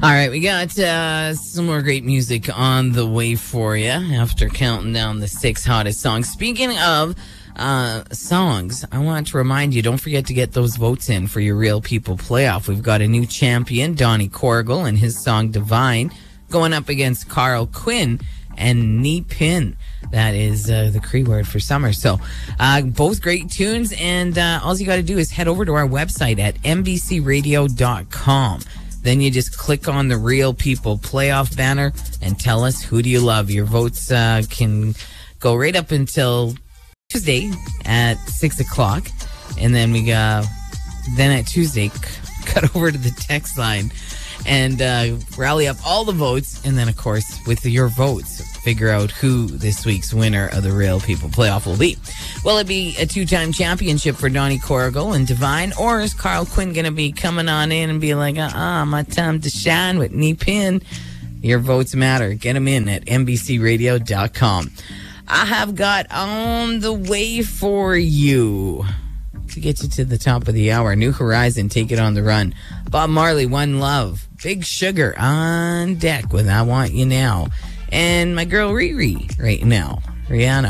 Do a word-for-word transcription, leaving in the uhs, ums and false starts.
All right, we got uh, some more great music on the way for you after counting down the six hottest songs. Speaking of uh, songs, I want to remind you, don't forget to get those votes in for your Real People playoff. We've got a new champion, Donnie Corrigal, and his song Divine, going up against Carl Quinn and Knee Pin. That is uh, the Cree word for summer. So uh, both great tunes, and uh, all you got to do is head over to our website at m b c radio dot com. Then you just click on the Real People playoff banner and tell us who do you love. Your votes uh, can go right up until Tuesday at six o'clock. And then we got, then at Tuesday, cut over to the text line and uh, rally up all the votes. And then, of course, with your votes, figure out who this week's winner of the Real People playoff will be. Will it be a two-time championship for Donnie Corrigal and Divine, or is Carl Quinn going to be coming on in and be like, uh-uh, my time to shine with Knee Pin? Your votes matter. Get them in at m b c radio dot com. I have got on the way for you to get you to the top of the hour. New Horizon, Take It on the Run. Bob Marley, One Love. Big Sugar on deck with I Want You Now. And my girl Riri right now, Rihanna.